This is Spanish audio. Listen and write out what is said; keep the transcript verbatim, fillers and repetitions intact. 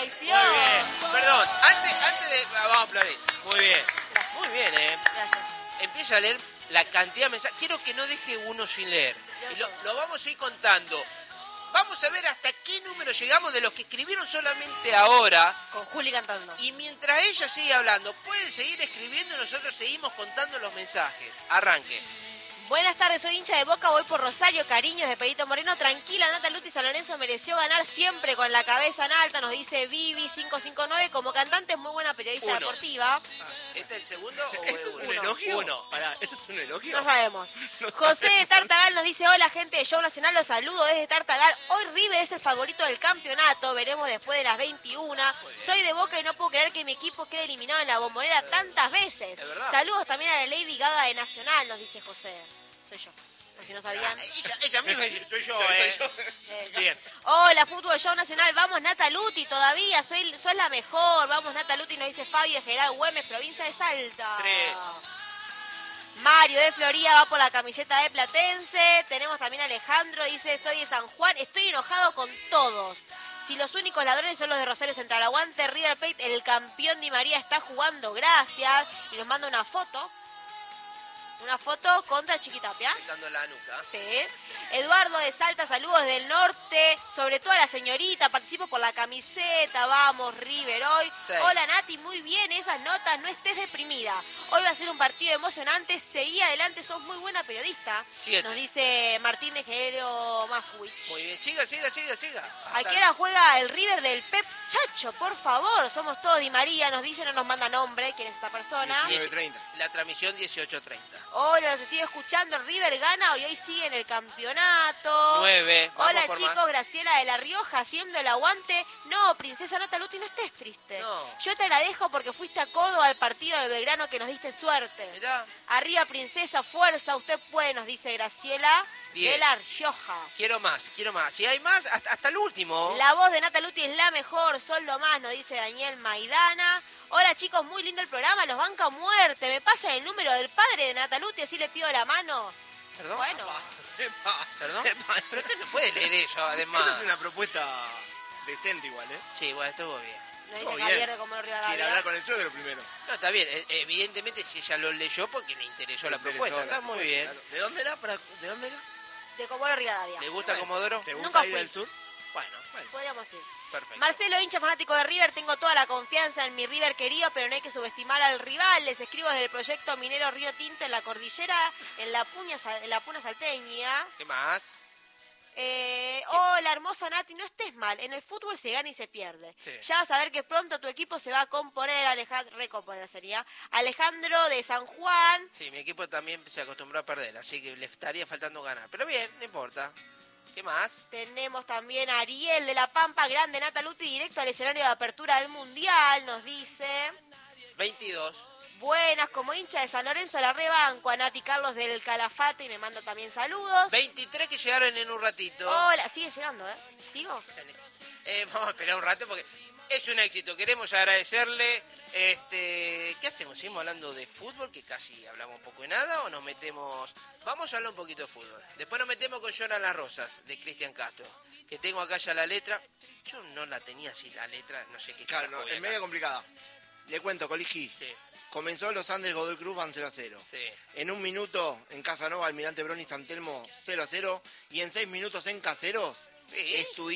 colección. Muy bien. Perdón, antes, antes de... Vamos a aplaudir. Muy bien. Gracias. Muy bien, ¿eh? Gracias. Empieza a leer la cantidad de mensajes. Quiero que no deje uno sin leer. Y lo, lo vamos a ir contando. Vamos a ver hasta qué número llegamos de los que escribieron solamente ahora. Con Juli cantando. Y mientras ella sigue hablando, pueden seguir escribiendo y nosotros seguimos contando los mensajes. Arranque. Buenas tardes, soy hincha de Boca, voy por Rosario, cariños de Pedrito Moreno. Tranquila, Nata Luti San Lorenzo mereció ganar siempre con la cabeza en alta, nos dice Vivi cinco cinco nueve. Como cantante es muy buena periodista Uno. deportiva. ¿Este es el segundo o ¿Esto es uno? un elogio? Uno. Pará, ¿esto es un elogio? No sabemos. No José de sabemos. Tartagal nos dice, hola gente de Show Nacional, los saludo desde Tartagal. Hoy River es el favorito del campeonato, veremos después de las veintiuna. Soy de Boca y no puedo creer que mi equipo quede eliminado en la Bombonera tantas veces. ¿Es verdad? Saludos también a la Lady Gaga de Nacional, nos dice José. Soy yo. Si no sabían. Ella, ella misma dice, soy yo, Soy- soy ¿eh? yo. Eh, Bien. Hola, Fútbol Show Nacional, vamos Nata Luti todavía, soy, sos la mejor, vamos Nata Luti, nos dice Fabio de General Güemes, provincia de Salta. Tres. Mario de Florida va por la camiseta de Platense. Tenemos también a Alejandro, dice, soy de San Juan, estoy enojado con todos. Si los únicos ladrones son los de Rosario Central, aguante River Plate, el campeón Di María está jugando, gracias. Y nos manda una foto. Una foto contra Chiquitapia. Dando la nuca. Sí. Eduardo de Salta, saludos del norte. Sobre todo a la señorita, participo por la camiseta. Vamos, River hoy. Sí. Hola, Nati, muy bien esas notas. No estés deprimida. Hoy va a ser un partido emocionante. Seguí adelante, sos muy buena periodista. Siete. Nos dice Martín de Genero Maswich. Muy bien, siga, siga, siga, siga. ¿A qué hora juega el River del Pep Chacho? Por favor, somos todos Di María. Nos dice, no nos manda nombre. ¿Quién es esta persona? diecinueve treinta. La transmisión dieciocho treinta. Hola, los estoy escuchando. River gana y hoy sigue en el campeonato. Nueve. Vamos Hola por chicos, más. Graciela de La Rioja haciendo el aguante. No, princesa Nata Luti, no estés triste. No. Yo te agradezco porque fuiste a Córdoba al partido de Belgrano que nos diste suerte. Mirá, Arriba, princesa, fuerza, usted puede, nos dice Graciela Diez. de La Rioja. quiero más, quiero más. Si hay más, hasta, hasta el último. La voz de Nata Luti es la mejor, son lo más, nos dice Daniel Maidana. Hola chicos, muy lindo el programa, los banca a muerte. ¿Me pasa el número del padre de Nata Luti, así le pido la mano? ¿Perdón? Bueno, Epa, ¿Perdón? epa. Pero usted no puede leer eso, además. Esta es una propuesta decente igual, ¿eh? Sí, bueno, estuvo bien. nos dice Todo Javier bien. de Comodoro Quiere Rivadavia. hablar con el suegro primero. No, está bien. E- Evidentemente, si ella lo leyó, porque le interesó la Le interesó propuesta. la Está muy propuesta, bien. claro. ¿De dónde era? ¿Para- ¿De dónde era? De Comodoro Rivadavia. ¿Le gusta Bueno, Comodoro? ¿Te Nunca gusta ir fui. al sur? Bueno, Bueno. Podríamos ir. perfecto. Marcelo, hincha fanático de River, tengo toda la confianza en mi River querido, pero no hay que subestimar al rival. Les escribo desde el proyecto minero Río Tinto en la cordillera, en la, Puña, en la Puna Salteña. ¿Qué más? Eh, hola, hermosa Nati, no estés mal. En el fútbol se gana y se pierde. Sí. Ya vas a ver que pronto tu equipo se va a componer, Alejandro, recomponer sería. Alejandro de San Juan. Sí, mi equipo también se acostumbró a perder, así que le estaría faltando ganar. Pero bien, no importa. ¿Qué más? Tenemos también a Ariel de La Pampa, grande Nata Luti, directo al escenario de apertura del Mundial, nos dice. veintidós. Buenas, como hincha de San Lorenzo la rebanco, a Nati Carlos del Calafate y me manda también saludos. veintitrés que llegaron en un ratito. Hola, sigue llegando, ¿eh? ¿Sigo? Eh, vamos a esperar un rato porque es un éxito. Queremos agradecerle. Este, ¿qué hacemos? ¿Seguimos hablando de fútbol? Que casi hablamos un poco de nada. ¿O nos metemos? Vamos a hablar un poquito de fútbol. Después nos metemos con Lloran las Rosas, de Cristian Castro. Que tengo acá ya la letra. Yo no la tenía así, la letra. No sé qué. Claro, carajo no, voy a es medio cantar. complicada. Le cuento, Coligi. Sí, Comenzó los Andes Godoy Cruz, van cero a cero. sí. En un minuto en Casanova, Almirante Broni, San Telmo cero a cero. Y en seis minutos en Caseros, Sí. Estudiantes